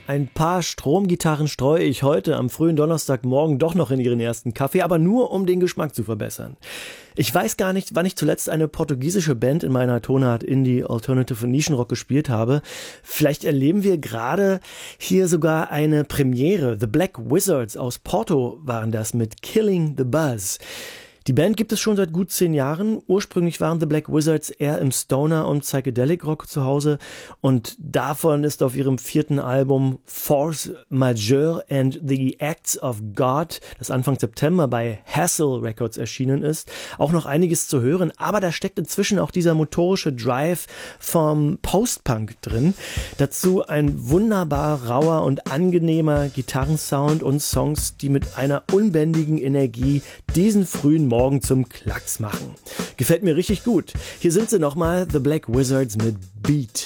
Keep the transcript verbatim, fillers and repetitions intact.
Ein paar Stromgitarren streue ich heute am frühen Donnerstagmorgen doch noch in ihren ersten Kaffee, aber nur um den Geschmack zu verbessern. Ich weiß gar nicht, wann ich zuletzt eine portugiesische Band in meiner Tonart Indie, Alternative und Nischenrock gespielt habe. Vielleicht erleben wir gerade hier sogar eine Premiere. The Black Wizards aus Porto waren das mit Killing the Buzz. Die Band gibt es schon seit gut zehn Jahren. Ursprünglich waren The Black Wizards eher im Stoner- und Psychedelic Rock zu Hause und davon ist auf ihrem vierten Album Force Majeure and the Acts of God, das Anfang September bei Hassel Records erschienen ist, auch noch einiges zu hören. Aber da steckt inzwischen auch dieser motorische Drive vom Post-Punk drin. Dazu ein wunderbar rauer und angenehmer Gitarrensound und Songs, die mit einer unbändigen Energie diesen frühen Morgen Morgen zum Klacks machen. Gefällt mir richtig gut. Hier sind sie nochmal, The Black Wizards mit Beat.